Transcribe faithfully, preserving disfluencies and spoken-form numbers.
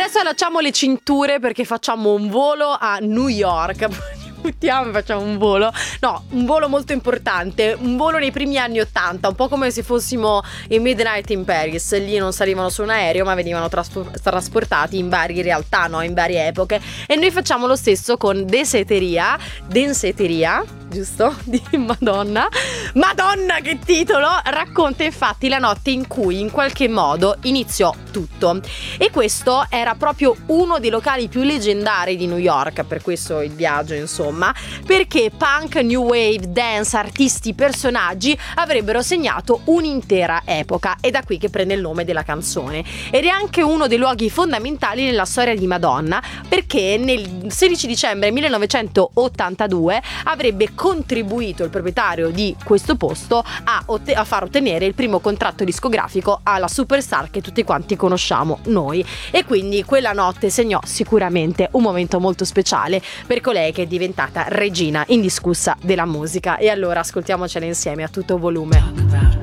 adesso allacciamo le cinture perché facciamo un volo a New York. Buttiamo e facciamo un volo. No, un volo molto importante. Un volo nei primi anni ottanta, un po' come se fossimo in Midnight in Paris. Lì non salivano su un aereo, ma venivano traspo- trasportati in varie realtà, no? In varie epoche. E noi facciamo lo stesso con Deseteria, Denseteria, giusto? Di Madonna. Madonna, che titolo! Racconta infatti la notte in cui in qualche modo iniziò tutto. E questo era proprio uno dei locali più leggendari di New York, per questo il viaggio, insomma, perché punk, new wave, dance, artisti, personaggi avrebbero segnato un'intera epoca, e da qui che prende il nome della canzone. Ed è anche uno dei luoghi fondamentali nella storia di Madonna, perché nel sedici dicembre millenovecentottantadue avrebbe contribuito il proprietario di questo posto a, otte- a far ottenere il primo contratto discografico alla superstar che tutti quanti conosciamo noi, e quindi quella notte segnò sicuramente un momento molto speciale per colei che è diventata regina indiscussa della musica. E allora ascoltiamocela insieme a tutto volume.